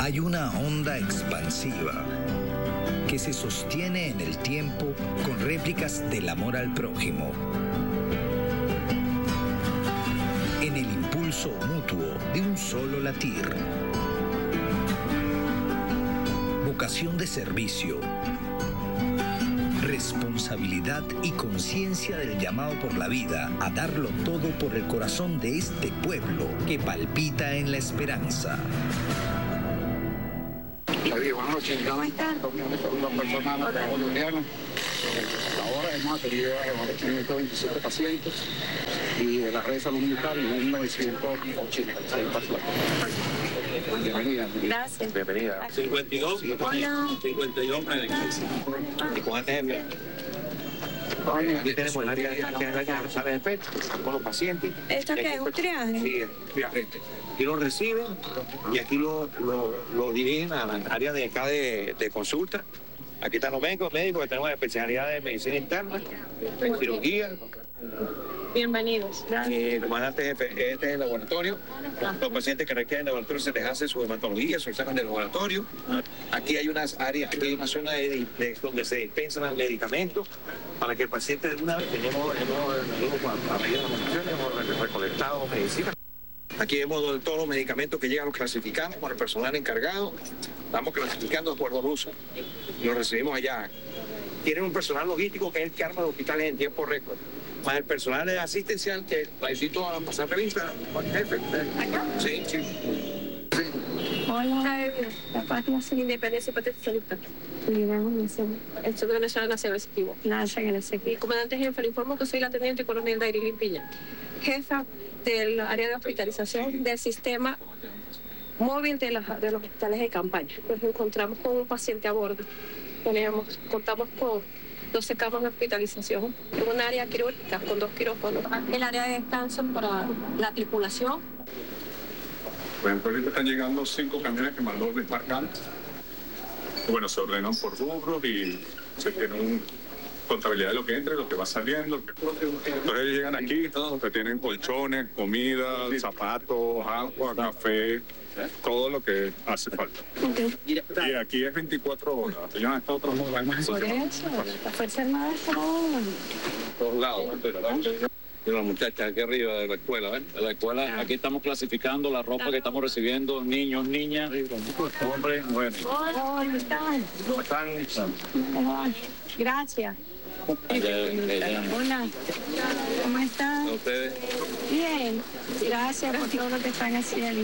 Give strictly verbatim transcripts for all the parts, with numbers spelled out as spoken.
Hay una onda expansiva que se sostiene en el tiempo con réplicas del amor al prójimo. En el impulso mutuo de un solo latir. Vocación de servicio. Responsabilidad y conciencia del llamado por la vida a darlo todo por el corazón de este pueblo que palpita en la esperanza. Buenas noches. ¿Cómo están? Una persona colombiana. Ahora hemos atendido a ciento veintisiete pacientes y de la red de salud militar en novecientos ochenta y seis pacientes. Bienvenida. Gracias. Bienvenida. cincuenta y dos. Hola. cincuenta y dos. ¿Y cuántos ejemplos? Aquí tenemos el área de sala de P E T con los pacientes. ¿Esto qué es? ¿Un triaje? Sí, triaje. Aquí lo reciben y aquí lo, lo, lo dirigen a la área de acá de, de consulta. Aquí están los médicos, médicos que tenemos especialidad de medicina interna, de cirugía. Bienvenidos. Eh, comandante jefe, este es el laboratorio. Los pacientes que requieren laboratorio se les hace su hematología, su examen de laboratorio. Aquí hay unas áreas, aquí hay una zona de, de, donde se dispensan los medicamentos para que el paciente de una vez tenemos, a medida de las funciones, hemos recolectado medicina. Aquí vemos todos los medicamentos que llegan, los clasificamos con el personal encargado. Estamos clasificando de acuerdo al uso. Los recibimos allá. Tienen un personal logístico que es el que arma los hospitales en tiempo récord. Más el personal asistencial que la invito a pasar revista. Jefe. Sí, sí. Hola. La página sin independencia y potencialista. El Centro Nacional Nacional Executivo. Nacional Executivo. Comandante jefe, le informo que soy la teniente coronel Dairili Piña, jefa del área de hospitalización del sistema móvil de, la, de los hospitales de campaña. Nos encontramos con un paciente a bordo. Tenemos, contamos con doce camas de hospitalización, en un área quirúrgica con dos quirófanos, el área de descanso para la tripulación. Por ejemplo, ahorita están llegando cinco camiones que mandó desbarcantes. Bueno, se ordenan por rubros y se tiene una contabilidad de lo que entra y lo que va saliendo. Entonces llegan aquí, que tienen colchones, comida, zapatos, agua, café, todo lo que hace falta. Okay. Y aquí es veinticuatro horas. Ellos han estado otros lados. Por eso, la Fuerza Armada está todos lados. Y las muchachas aquí arriba de la escuela, ¿ven? De la escuela, aquí estamos clasificando la ropa que estamos recibiendo, niños, niñas, hombres, mujeres. Hola, ¿cómo están? ¿Cómo están? Gracias. Allá, hola, ¿cómo están? ¿Ustedes? Bien, gracias por todo lo que están haciendo.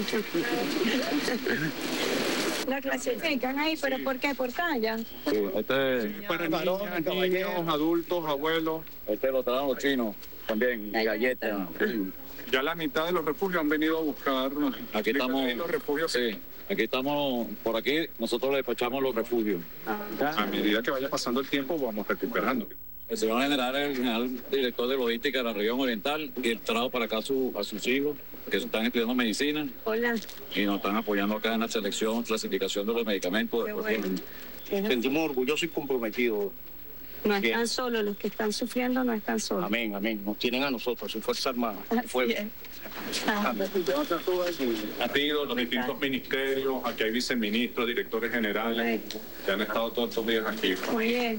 La clasifican ahí, ¿pero por qué? ¿Por talla? Sí, este es para niñas, niños, adultos, abuelos. Este lo traen los chinos también, y galletas. Ya la mitad de los refugios han venido a buscar. Aquí estamos. Los refugios. Sí. Aquí estamos, por aquí, nosotros le despachamos los refugios. A medida que vaya pasando el tiempo, vamos recuperando. El señor general es el general director de logística de la región oriental y él trajo para acá a, su, a sus hijos que están estudiando medicina. Hola. Y nos están apoyando acá en la selección, clasificación de los medicamentos. Qué bueno. Sentimos orgullosos y comprometidos. No están bien. Solos, los que están sufriendo no están solos. Amén, amén. Nos tienen a nosotros, su Fuerza Armada. Ah. Aquí los distintos ministerios, aquí hay viceministros, directores generales, que han estado todos estos días aquí. Muy bien.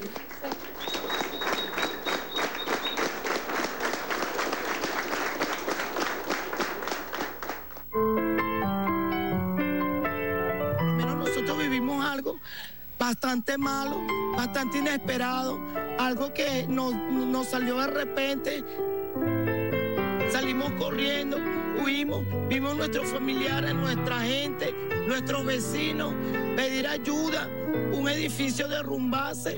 Por lo menos nosotros vivimos algo bastante malo, bastante inesperado, algo que nos, nos salió de repente. Salimos corriendo, huimos, vimos nuestros familiares, nuestra gente, nuestros vecinos, pedir ayuda, un edificio derrumbarse.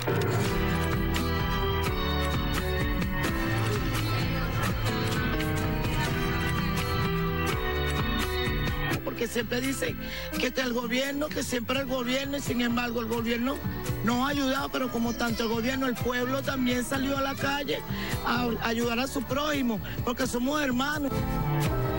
Porque siempre dicen que está el gobierno, que siempre el gobierno, y sin embargo el gobierno nos ha ayudado, pero como tanto el gobierno, el pueblo también salió a la calle a ayudar a su prójimo, porque somos hermanos.